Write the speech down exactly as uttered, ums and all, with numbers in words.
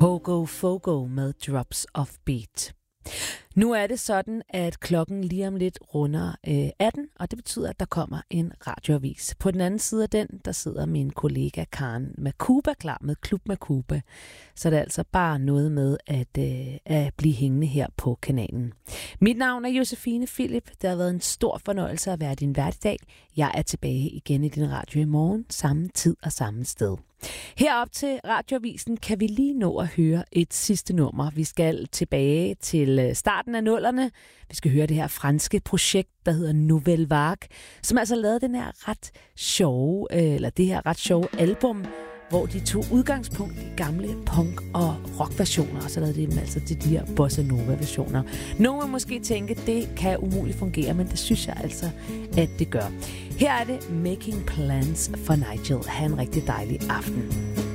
Pogo Fogo med Drops of Beat. Nu er det sådan, at klokken lige om lidt runder øh, atten, og det betyder, at der kommer en radioavis. På den anden side af den, der sidder min kollega Karen Makuba klar med Klub Makuba. Så det er altså bare noget med at, øh, at blive hængende her på kanalen. Mit navn er Josefine Philip. Det har været en stor fornøjelse at være din vært i dag. Jeg er tilbage igen i din radio i morgen, samme tid og samme sted. Herop til radioavisen kan vi lige nå at høre et sidste nummer. Vi skal tilbage til starten af nullerne. Vi skal høre det her franske projekt, der hedder Nouvelle Vague, som altså lavede den her ret sjove, eller det her ret sjove album, hvor de tog udgangspunkt i gamle punk- og rockversioner, og så lavede de dem altså til de her bossa nova-versioner. Nogle vil måske tænke, at det kan umuligt fungere, men det synes jeg altså, at det gør. Her er det Making Plans for Nigel. Ha' en rigtig dejlig aften.